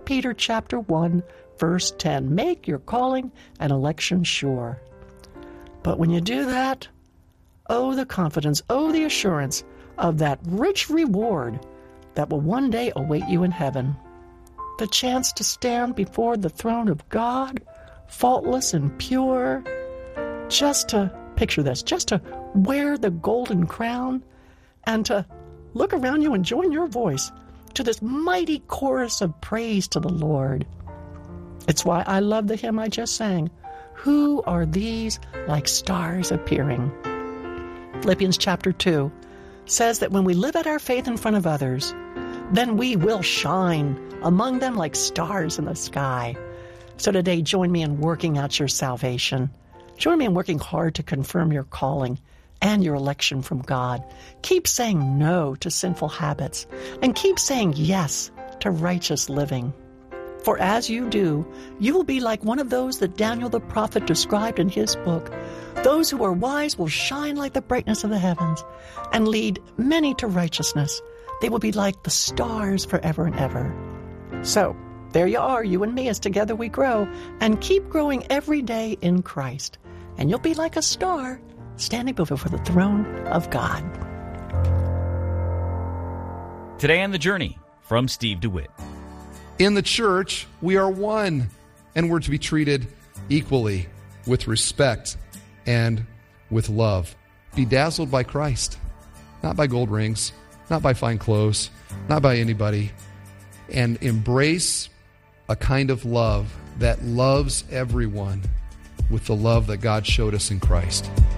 Peter chapter 1, verse 10. Make your calling and election sure. But when you do that, oh, the confidence, oh, the assurance of that rich reward that will one day await you in heaven. The chance to stand before the throne of God, faultless and pure, just to, picture this, just to wear the golden crown and to look around you and join your voice to this mighty chorus of praise to the Lord. It's why I love the hymn I just sang, Who Are These Like Stars Appearing? Philippians chapter 2 says that when we live out our faith in front of others, then we will shine among them like stars in the sky. So today, join me in working out your salvation. Join me in working hard to confirm your calling and your election from God. Keep saying no to sinful habits and keep saying yes to righteous living. For as you do, you will be like one of those that Daniel the prophet described in his book. Those who are wise will shine like the brightness of the heavens and lead many to righteousness. They will be like the stars forever and ever. So, there you are, you and me, as together we grow and keep growing every day in Christ. And you'll be like a star standing before the throne of God. Today on The Journey, from Steve DeWitt. In the church, we are one, and we're to be treated equally with respect and with love. Be dazzled by Christ, not by gold rings, not by fine clothes, not by anybody, and embrace a kind of love that loves everyone with the love that God showed us in Christ.